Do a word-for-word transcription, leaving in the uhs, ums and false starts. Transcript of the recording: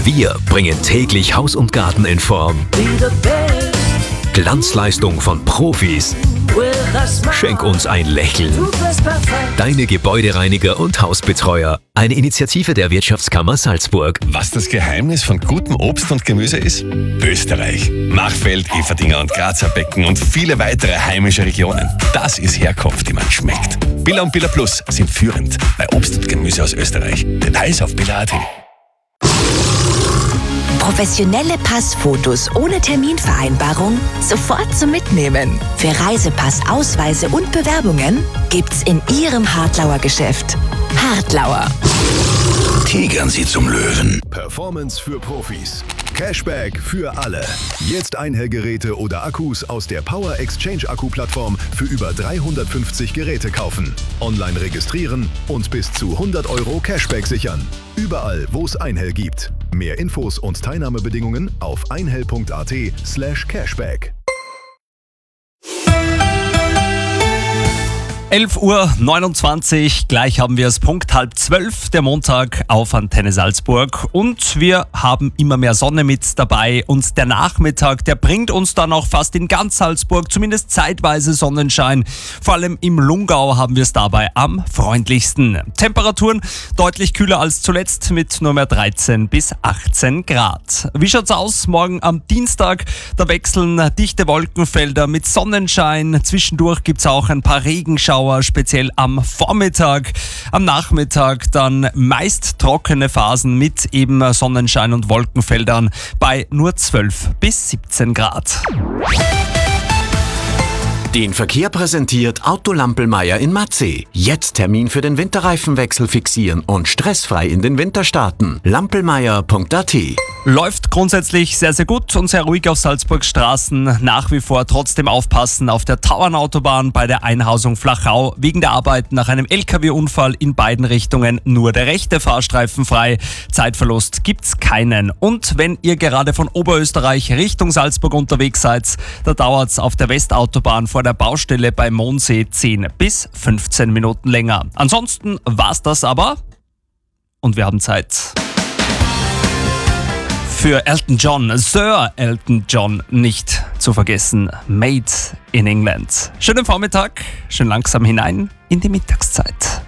Wir bringen täglich Haus und Garten in Form. Glanzleistung von Profis. Schenk uns ein Lächeln. Deine Gebäudereiniger und Hausbetreuer. Eine Initiative der Wirtschaftskammer Salzburg. Was das Geheimnis von gutem Obst und Gemüse ist? Österreich. Machfeld, Everdinger und Grazer Becken und viele weitere heimische Regionen. Das ist Herkunft, die man schmeckt. Billa und Billa Plus sind führend bei Obst und Gemüse aus Österreich. Details auf billa punkt at. Professionelle Passfotos ohne Terminvereinbarung sofort zum Mitnehmen. Für Reisepass, Ausweise und Bewerbungen gibt's in Ihrem Hartlauer Geschäft. Hartlauer. Tigern Sie zum Löwen. Performance für Profis. Cashback für alle. Jetzt Einhellgeräte oder Akkus aus der Power Exchange Akku-Plattform für über dreihundertfünfzig Geräte kaufen. Online registrieren und bis zu hundert Euro Cashback sichern. Überall, wo es Einhell gibt. Mehr Infos und Teilnahmebedingungen auf einhell punkt at slash cashback. elf Uhr neunundzwanzig, gleich haben wir es Punkt halb zwölf, der Montag auf Antenne Salzburg und wir haben immer mehr Sonne mit dabei und der Nachmittag, der bringt uns dann auch fast in ganz Salzburg, zumindest zeitweise Sonnenschein. Vor allem im Lungau haben wir es dabei am freundlichsten. Temperaturen deutlich kühler als zuletzt mit nur mehr dreizehn bis achtzehn Grad. Wie schaut's aus? Morgen am Dienstag, da wechseln dichte Wolkenfelder mit Sonnenschein. Zwischendurch gibt's auch ein paar Regenschauer, speziell am Vormittag. Am Nachmittag dann meist trockene Phasen mit eben Sonnenschein und Wolkenfeldern bei nur zwölf bis siebzehn Grad. Den Verkehr präsentiert Auto Lampelmeier in Matzeh. Jetzt Termin für den Winterreifenwechsel fixieren und stressfrei in den Winter starten. lampelmeier punkt at. Läuft grundsätzlich sehr, sehr gut und sehr ruhig auf Salzburgs Straßen. Nach wie vor trotzdem aufpassen auf der Tauernautobahn bei der Einhausung Flachau. Wegen der Arbeiten nach einem L K W-Unfall in beiden Richtungen nur der rechte Fahrstreifen frei. Zeitverlust gibt's keinen. Und wenn ihr gerade von Oberösterreich Richtung Salzburg unterwegs seid, da dauert's auf der Westautobahn vor der Baustelle bei Mondsee zehn bis fünfzehn Minuten länger. Ansonsten war's das aber und wir haben Zeit für Elton John, Sir Elton John, nicht zu vergessen, Made in England. Schönen Vormittag, schön langsam hinein in die Mittagszeit.